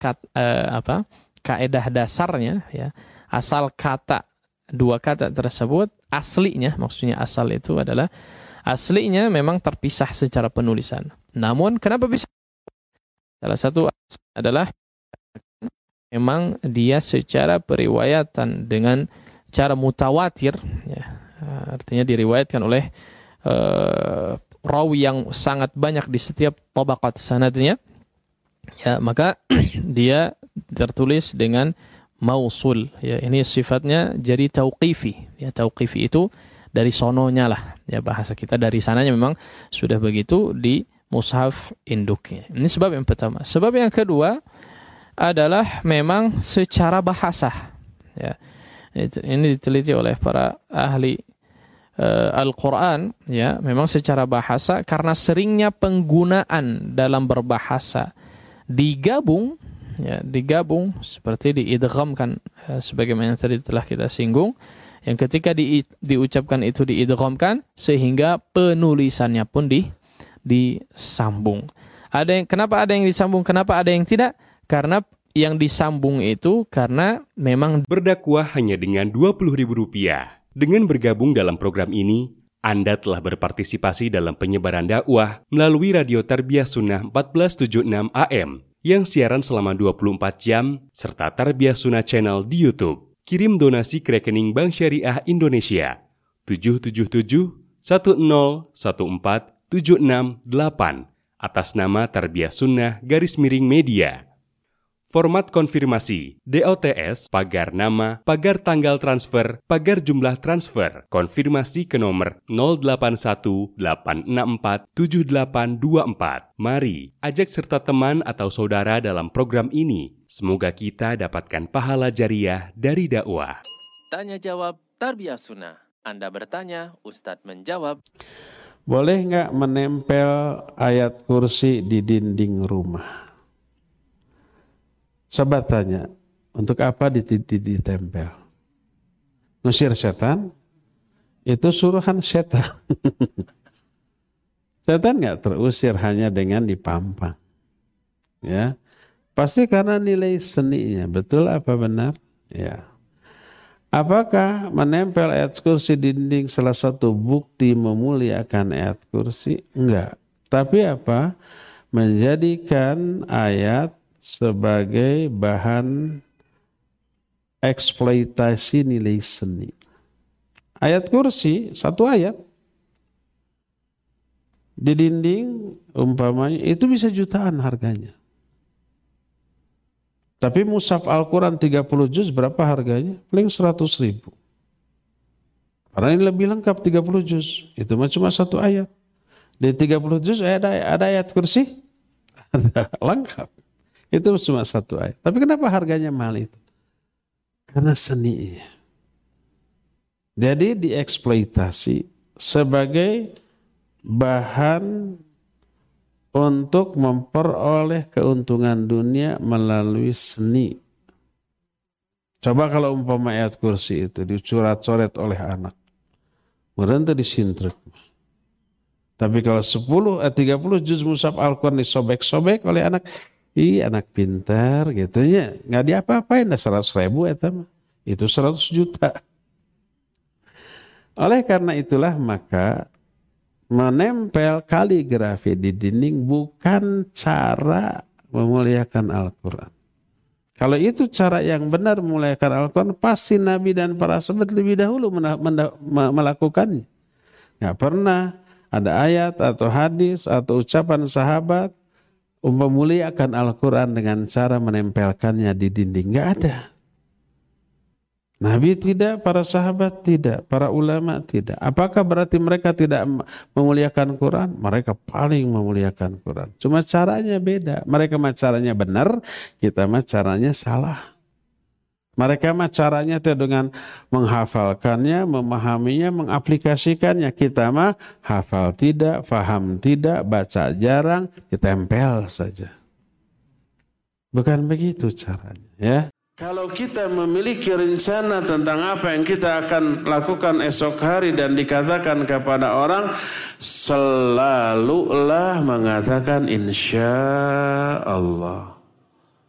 kaedah dasarnya, ya, asal kata, dua kata tersebut aslinya, maksudnya asal itu adalah aslinya memang terpisah secara penulisan. Namun kenapa bisa? Salah satu adalah memang dia secara periwayatan dengan cara mutawatir, ya, artinya diriwayatkan oleh rawi yang sangat banyak di setiap tabaqat sanadnya, ya, maka dia tertulis dengan mausul, ya, ini sifatnya jadi tauqifi, ya, tauqifi itu dari sononya lah, ya, bahasa kita dari sananya memang sudah begitu di mushaf induknya. Ini sebab yang pertama. Sebab yang kedua adalah memang secara bahasa, ya, ini diteliti oleh para ahli Al-Quran, ya, memang secara bahasa karena seringnya penggunaan dalam berbahasa digabung, ya, digabung seperti diidghamkan, sebagaimana tadi telah kita singgung, yang ketika diucapkan itu diidghamkan sehingga penulisannya pun disambung. Kenapa ada yang disambung, kenapa ada yang tidak? Karena yang disambung itu karena memang berdakwah hanya dengan Rp20.000. Dengan bergabung dalam program ini, Anda telah berpartisipasi dalam penyebaran dakwah melalui Radio Tarbiyah Sunnah 1476 AM yang siaran selama 24 jam serta Tarbiyah Sunnah Channel di YouTube. Kirim donasi ke rekening Bank Syariah Indonesia 777-1014-768 atas nama Tarbiyah Sunnah _media. Format konfirmasi, DOTS, pagar nama, pagar tanggal transfer, pagar jumlah transfer, konfirmasi ke nomor 0818647824. Mari, ajak serta teman atau saudara dalam program ini. Semoga kita dapatkan pahala jariah dari dakwah. Tanya jawab Tarbiyah Sunnah. Anda bertanya, Ustadz menjawab. Boleh nggak menempel ayat kursi di dinding rumah? Sobat tanya, untuk apa ditempel? Ngusir setan? Itu suruhan setan. Setan nggak terusir hanya dengan dipampang. Ya, pasti karena nilai seninya. Betul apa benar? Ya. Apakah menempel ayat kursi dinding salah satu bukti memuliakan ayat kursi? Enggak. Tapi apa? Menjadikan ayat sebagai bahan eksploitasi nilai seni. Ayat kursi, satu ayat di dinding umpamanya itu bisa jutaan harganya. Tapi mushaf Al-Quran 30 juz berapa harganya? Paling 100.000. Karena ini lebih lengkap 30 juz. Itu cuma satu ayat. Di 30 juz ada ayat kursi? Ada, lengkap. Itu cuma satu ayat. Tapi kenapa harganya mahal itu? Karena seninya. Jadi dieksploitasi sebagai bahan untuk memperoleh keuntungan dunia melalui seni. Coba kalau umpama ayat kursi itu dicoret-coret oleh anak. Kemudian itu disintrek. Tapi kalau 30 juz mushaf Al-Quran disobek-sobek oleh anak, anak pintar gitu ya, nggak diapa-apain, 100.000 itu 100 juta. Oleh karena itulah maka menempel kaligrafi di dinding bukan cara memuliakan Al-Quran. Kalau itu cara yang benar memuliakan Al-Quran, pasti Nabi dan para sahabat lebih dahulu melakukannya. Nggak pernah ada ayat atau hadis atau ucapan sahabat memuliakan Al-Quran dengan cara menempelkannya di dinding. Nggak ada. Nabi tidak, para sahabat tidak, para ulama tidak. Apakah berarti mereka tidak memuliakan Quran? Mereka paling memuliakan Quran. Cuma caranya beda. Mereka mah caranya benar, kita mah caranya salah. Mereka mah caranya itu dengan menghafalkannya, memahaminya, mengaplikasikannya. Kita mah hafal tidak, faham tidak, baca jarang, ditempel saja. Bukan begitu caranya, ya. Kalau kita memiliki rencana tentang apa yang kita akan lakukan esok hari dan dikatakan kepada orang, selalulah mengatakan insya Allah.